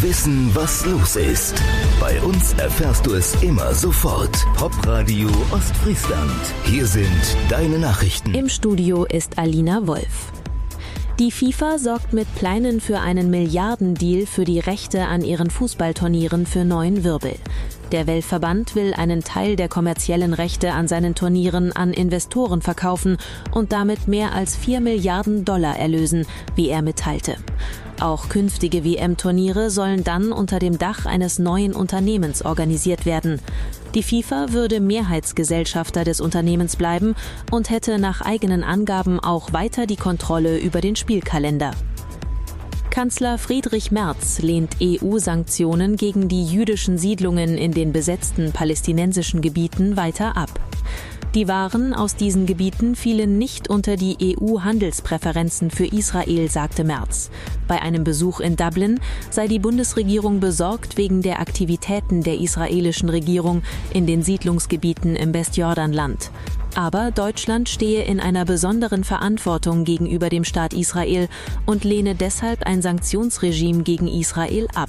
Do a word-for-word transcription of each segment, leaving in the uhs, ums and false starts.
wissen, was los ist. Bei uns erfährst du es immer sofort. Popradio Ostfriesland. Hier sind deine Nachrichten. Im Studio ist Alina Wolf. Die FIFA sorgt mit Plänen für einen Milliardendeal für die Rechte an ihren Fußballturnieren für neuen Wirbel. Der Weltverband will einen Teil der kommerziellen Rechte an seinen Turnieren an Investoren verkaufen und damit mehr als vier Milliarden Dollar erlösen, wie er mitteilte. Auch künftige W M-Turniere sollen dann unter dem Dach eines neuen Unternehmens organisiert werden. Die FIFA würde Mehrheitsgesellschafter des Unternehmens bleiben und hätte nach eigenen Angaben auch weiter die Kontrolle über den Spielkalender. Kanzler Friedrich Merz lehnt E U-Sanktionen gegen die jüdischen Siedlungen in den besetzten palästinensischen Gebieten weiter ab. Die Waren aus diesen Gebieten fielen nicht unter die E U-Handelspräferenzen für Israel, sagte Merz. Bei einem Besuch in Dublin sei die Bundesregierung besorgt wegen der Aktivitäten der israelischen Regierung in den Siedlungsgebieten im Westjordanland. Aber Deutschland stehe in einer besonderen Verantwortung gegenüber dem Staat Israel und lehne deshalb ein Sanktionsregime gegen Israel ab.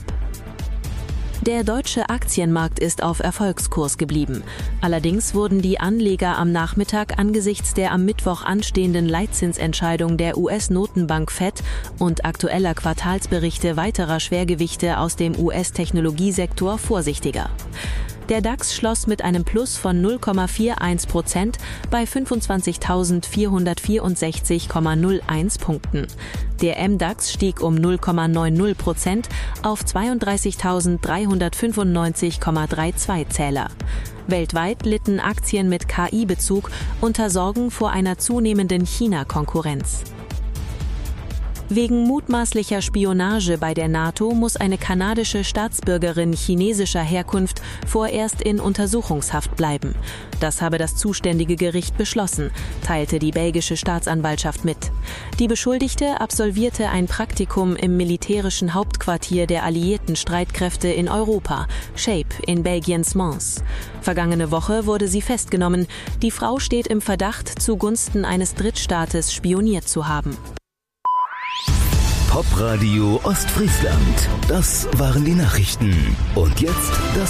Der deutsche Aktienmarkt ist auf Erfolgskurs geblieben. Allerdings wurden die Anleger am Nachmittag angesichts der am Mittwoch anstehenden Leitzinsentscheidung der U S-Notenbank Fed und aktueller Quartalsberichte weiterer Schwergewichte aus dem U S-Technologiesektor vorsichtiger. Der DAX schloss mit einem Plus von null Komma einundvierzig Prozent bei fünfundzwanzigtausendvierhundertvierundsechzig Komma null eins Punkten. Der M DAX stieg um null Komma neunzig Prozent auf zweiunddreißigtausenddreihundertfünfundneunzig Komma zweiunddreißig Zähler. Weltweit litten Aktien mit K I-Bezug unter Sorgen vor einer zunehmenden China-Konkurrenz. Wegen mutmaßlicher Spionage bei der NATO muss eine kanadische Staatsbürgerin chinesischer Herkunft vorerst in Untersuchungshaft bleiben. Das habe das zuständige Gericht beschlossen, teilte die belgische Staatsanwaltschaft mit. Die Beschuldigte absolvierte ein Praktikum im militärischen Hauptquartier der alliierten Streitkräfte in Europa, SHAPE in Belgiens Mons. Vergangene Woche wurde sie festgenommen. Die Frau steht im Verdacht, zugunsten eines Drittstaates spioniert zu haben. Popradio Ostfriesland. Das waren die Nachrichten. Und jetzt das